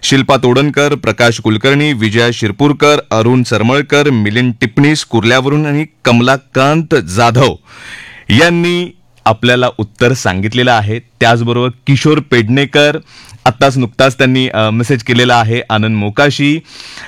शिल्पा तोडणकर, प्रकाश कुलकर्णी, विजया शिरपूरकर, अरुण सरमळकर, मिलिंद टिपणीस कुर्ल्यावरून आणि कमलाकांत जाधव यांनी आपल्याला उत्तर सांगितलेलं आहे. त्याचबरोबर किशोर पेडणेकर नुकताच त्यांनी मेसेज केलेला आहे. आनंद मोकाशी,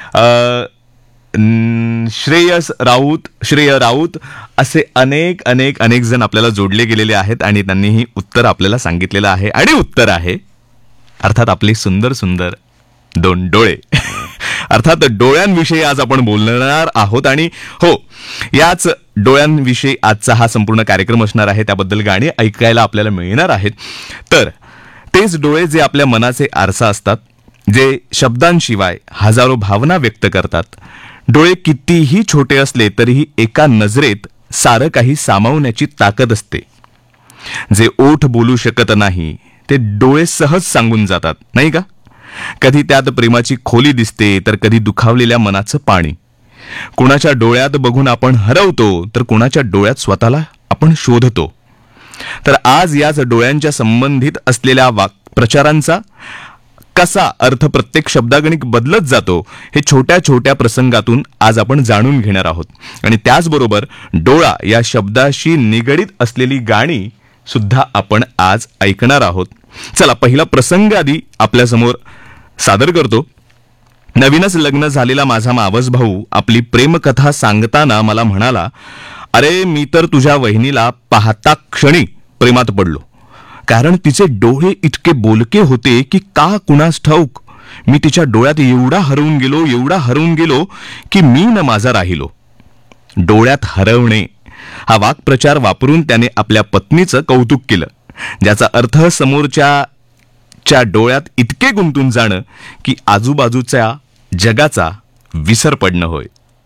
श्रेय राऊत असे अनेक अनेक अनेक जण आपल्याला जोडले गेलेले आहेत आणि त्यांनी ही उत्तर आपल्याला सांगितलेलं आहे. आणि उत्तर आहे अर्थात आपले सुंदर सुंदर दोन डोळे. अर्थात डोळ्यांविषयी आज आपण बोलणार आहोत. आणि हो, याच डोळ्यांविषयी आजचा हा संपूर्ण कार्यक्रम असणार आहे. त्याबद्दल गाणी ऐकायला आपल्याला मिळणार आहेत. तर तेच डोळे जे आपल्या मनाचे आरसा असतात, जे शब्दांशिवाय हजारो भावना व्यक्त करतात. डोळे कितीही छोटे असले तरीही एका नजरेत सारं काही सामावण्याची ताकद असते. जे ओठ बोलू शकत नाही ते डोळे सहज सांगून जातात, नाही का? कधी त्यात प्रेमाची खोली दिसते, तर कधी दुखावलेल्या मनाचं पाणी. कुणाच्या डोळ्यात बघून आपण हरवतो, तर कुणाच्या डोळ्यात स्वतःला आपण शोधतो. तर आज याच डोळ्यांच्या संबंधित असलेल्या प्रचारांचा कसा अर्थ प्रत्येक शब्दागणिक बदलत जातो, हे छोट्या छोट्या प्रसंगातून आज आपण जाणून घेणार आहोत. आणि त्याचबरोबर डोळा या शब्दाशी निगडीत असलेली गाणी सुद्धा आपण आज ऐकणार आहोत. चला, पहिला प्रसंग आधी आपल्यासमोर सादर करतो. नवीनच लग्न झालेला माझा मावस भाऊ आपली प्रेमकथा सांगताना मला म्हणाला, अरे मी तर तुझ्या वहिनीला पाहता क्षणी प्रेमात पडलो. कारण तिचे डोळे इतके बोलके होते की का कुणास ठाऊक मी तिच्या डोळ्यात एवढा हरवून गेलो की मी न माझा राहिलो. डोळ्यात हरवणे हा वाक्प्रचार वापरून त्याने आपल्या पत्नीचं कौतुक केलं, ज्याचा अर्थ समोरच्या डोळ्यात इतके गुंतून जाणं की आजूबाजूच्या जगाचा विसर पडणं होय.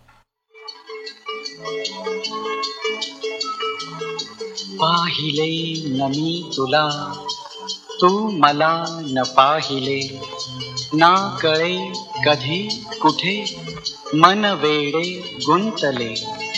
पाहिले न मी तुला, तू मला न पाहिले, ना कळे कधी कुठे मन वेडे गुंतले.